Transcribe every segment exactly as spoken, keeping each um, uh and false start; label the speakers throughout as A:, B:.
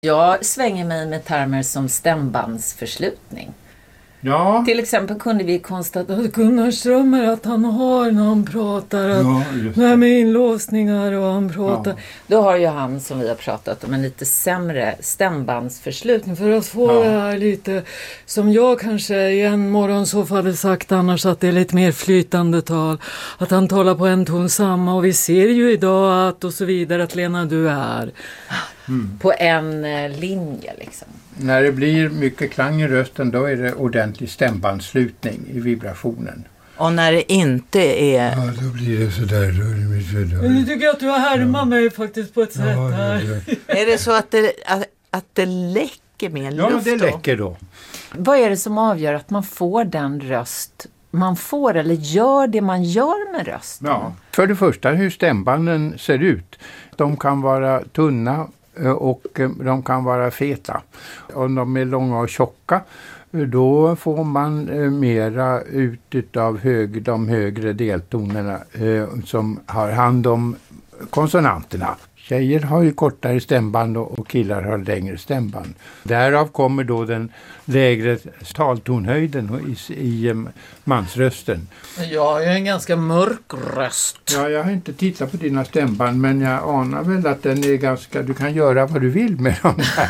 A: Jag svänger mig med termer som stämbandsförslutning.
B: Ja.
A: Till exempel kunde vi konstatera att Gunnar Strömmer att han har när han pratar att
B: Ja,
A: det här med inlåsningar och han pratar.
B: Ja.
A: Då har ju han, som vi har pratat om, en lite sämre stämbandsförslutning för att få
B: Ja.
A: det här lite som jag kanske i en morgon så hade sagt annars att det är lite mer flytande tal. Att han talar på en ton samma och vi ser ju idag att och så vidare att Lena du är mm. på en eh, linje liksom.
B: När det blir mycket klang i rösten då är det ordentlig stämbandslutning i vibrationen.
C: Och när det inte är...
B: Ja, då blir det sådär.
A: Nu tycker jag att du har härmat mig faktiskt på ett sätt
B: Ja,
A: här.
B: ja, ja.
C: Är det så att det, att, att det läcker med
B: Ja,
C: luft
B: det
C: då?
B: läcker då.
A: Vad är det som avgör att man får den röst man får eller gör det man gör med rösten?
B: Ja. För det första hur stämbanden ser ut. De kan vara tunna och de kan vara feta. Om de är långa och tjocka då får man mera ut av hög, de högre deltonerna eh, som har hand om konsonanterna. Tjejer har ju kortare stämband och killar har längre stämband. Därav kommer då den lägre taltonhöjden i, i mansrösten.
A: Jag har ju en ganska mörk röst.
B: Ja, jag har inte tittat på dina stämband men jag anar väl att den är ganska, du kan göra vad du vill med dem här.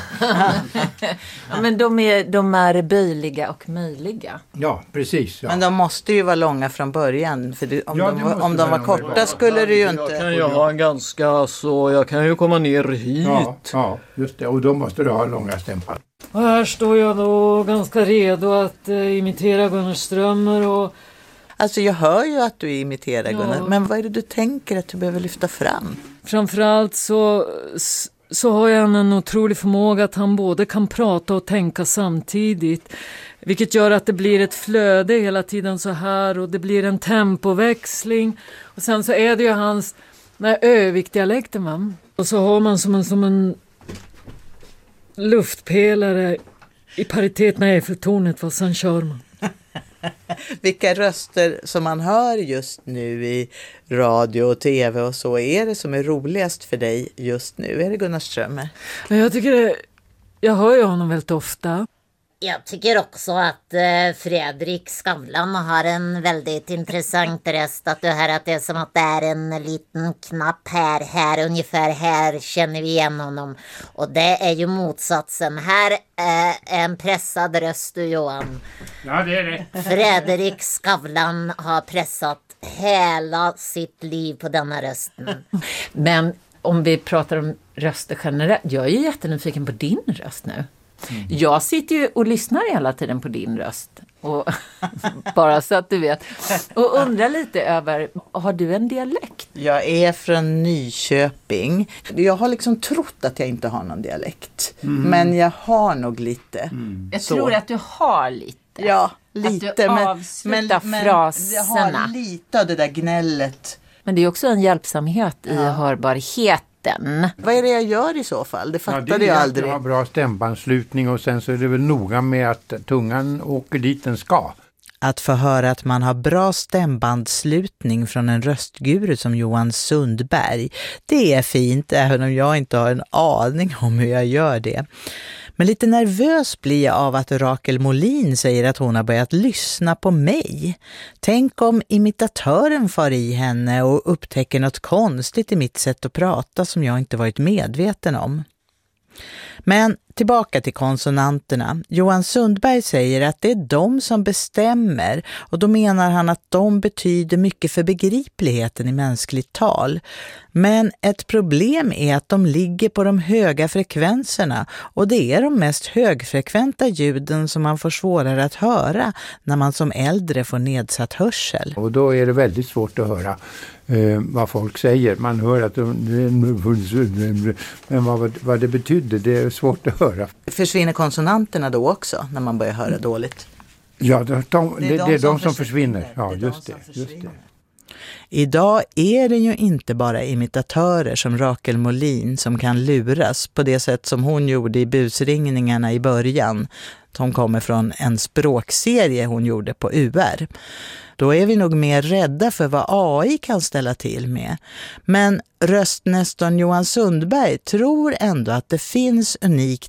A: Ja, men de är, de är böjliga och möjliga.
B: Ja, precis. Ja.
C: Men de måste ju vara långa från början. För det, om,
B: Ja,
C: de,
B: det
C: var-
B: måste
C: om de var
B: vara
C: korta
B: långa.
C: skulle det ju
D: Jag
C: inte...
D: kan ju ha en ganska så, jag kan ju komma ner hit.
B: Ja, ja, just det. Och då måste du ha långa stämband.
A: Och här står jag då ganska redo att eh, imitera Gunnar Strömmer och
C: Alltså jag hör ju att du imiterar Gunnar.
A: Ja.
C: Men vad är det du tänker att du behöver lyfta fram?
A: framförallt så, så har jag en otrolig förmåga att han både kan prata och tänka samtidigt. Vilket gör att det blir ett flöde hela tiden så här och det blir en tempoväxling. Och sen så är det ju hans den här Ö-vikdialekten va. Och så har man som en, som en luftpelare i paritet med Eiffeltornet och sen kör man.
C: Vilka röster som man hör just nu i radio och tv och så är det som är roligast för dig just nu? Är det Gunnar Strömmer?
A: Men jag tycker det, jag hör ju honom väldigt ofta.
E: Jag tycker också att eh, Fredrik Skavlan har en väldigt intressant röst. Att du hör att det är som att det är en liten knapp här, här, ungefär här känner vi igen honom. Och det är ju motsatsen. Här är en pressad röst du Johan.
B: Ja, det är det.
E: Fredrik Skavlan har pressat hela sitt liv på denna rösten.
A: Men om vi pratar om röster generellt, jag är ju jättenyfiken på din röst nu. Mm. Jag sitter ju och lyssnar hela tiden på din röst. Och bara så att du vet. Och undrar lite över, har du en dialekt?
C: Jag är från Nyköping. Jag har liksom trott att jag inte har någon dialekt. Mm. Men jag har nog lite. Mm.
A: Jag
C: så.
A: tror att du har lite.
C: Ja, lite.
A: Att du
C: men,
A: avslutar
C: men,
A: fraserna.
C: Men jag har lite av det där gnället.
A: Men det är också en hjälpsamhet i
C: Ja.
A: hörbarhet.
C: Vad är det jag gör i så fall? Det fattade
B: ja, det är
C: jag
B: att
C: aldrig.
B: du har bra stämbandslutning och sen så är det väl noga med att tungan åker dit den ska.
C: Att få höra att man har bra stämbandslutning från en röstguru som Johan Sundberg, det är fint även om jag inte har en aning om hur jag gör det. Men lite nervös blir jag av att Rakel Molin säger att hon har börjat lyssna på mig. Tänk om imitatören far i henne och upptäcker något konstigt i mitt sätt att prata som jag inte varit medveten om. Men tillbaka till konsonanterna. Johan Sundberg säger att det är de som bestämmer och då menar han att de betyder mycket för begripligheten i mänskligt tal. Men ett problem är att de ligger på de höga frekvenserna och det är de mest högfrekventa ljuden som man får svårare att höra när man som äldre får nedsatt hörsel.
B: Och då är det väldigt svårt att höra eh, vad folk säger. Man hör att de, men vad, vad det betyder, det är svårt att höra.
C: Försvinner konsonanterna då också när man börjar höra dåligt?
B: Ja, de, de, det är de, det är de som, som försvinner.
C: försvinner.
B: Ja,
C: det
B: just det,
C: det,
B: just det.
C: Idag är det ju inte bara imitatörer som Rakel Molin som kan luras på det sätt som hon gjorde i busringningarna i början. De kommer från en språkserie hon gjorde på U R. Då är vi nog mer rädda för vad A I kan ställa till med. Men röstnästorn Johan Sundberg tror ändå att det finns unik